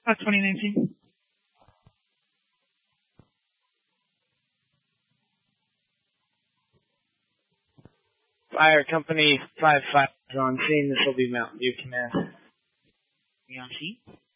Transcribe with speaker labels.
Speaker 1: 2019.
Speaker 2: Fire Company 5-5 on scene. This will be Mountain View Command.
Speaker 1: We on scene.